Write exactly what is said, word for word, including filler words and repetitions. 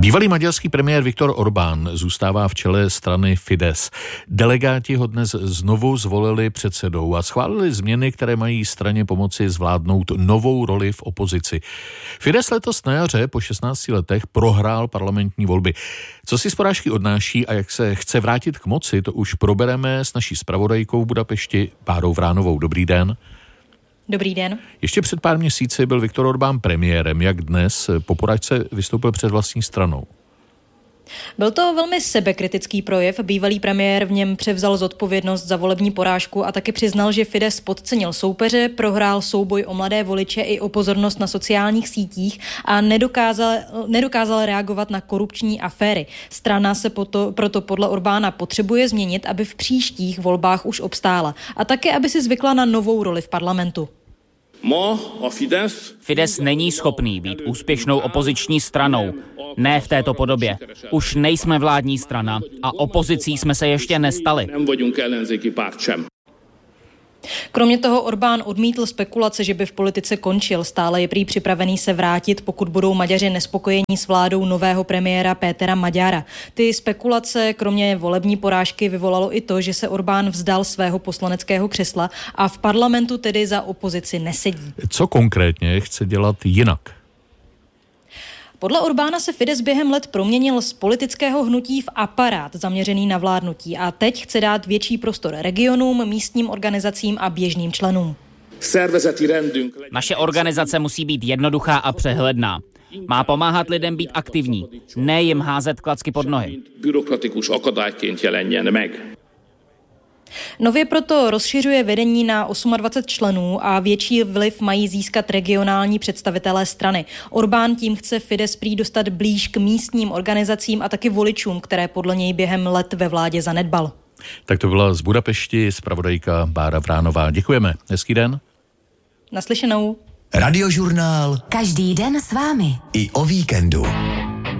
Bývalý maďarský premiér Viktor Orbán zůstává v čele strany Fidesz. Delegáti ho dnes znovu zvolili předsedou a schválili změny, které mají straně pomoci zvládnout novou roli v opozici. Fidesz letos na jaře po šestnácti letech prohrál parlamentní volby. Co si z porážky odnáší a jak se chce vrátit k moci, to už probereme s naší zpravodajkou v Budapešti Bárou Vránovou. Dobrý den. Dobrý den. Ještě před pár měsíci byl Viktor Orbán premiérem. Jak dnes po porážce vystoupil před vlastní stranou? Byl to velmi sebekritický projev. Bývalý premiér v něm převzal zodpovědnost za volební porážku a taky přiznal, že Fidesz podcenil soupeře, prohrál souboj o mladé voliče i o pozornost na sociálních sítích a nedokázal, nedokázal reagovat na korupční aféry. Strana se proto, proto podle Orbána potřebuje změnit, aby v příštích volbách už obstála a také, aby si zvykla na novou roli v parlamentu. Fidesz není schopný být úspěšnou opoziční stranou. Ne v této podobě. Už nejsme vládní strana a opozicí jsme se ještě nestali. Kromě toho Orbán odmítl spekulace, že by v politice končil. Stále je prý připravený se vrátit, pokud budou Maďaři nespokojení s vládou nového premiéra Pétera Magyara. Ty spekulace kromě volební porážky vyvolalo i to, že se Orbán vzdal svého poslaneckého křesla a v parlamentu tedy za opozici nesedí. Co konkrétně chce dělat jinak? Podle Orbána se Fidesz během let proměnil z politického hnutí v aparát zaměřený na vládnutí a teď chce dát větší prostor regionům, místním organizacím a běžným členům. Naše organizace musí být jednoduchá a přehledná. Má pomáhat lidem být aktivní, ne jim házet klacky pod nohy. Nově proto rozšiřuje vedení na dvacet osm členů a větší vliv mají získat regionální představitelé strany. Orbán tím chce Fidesz prý dostat blíž k místním organizacím a taky voličům, které podle něj během let ve vládě zanedbal. Tak to byla z Budapešti zpravodajka Bára Vránová. Děkujeme. Hezký den. Naslyšenou. Radiožurnál. Každý den s vámi. I o víkendu.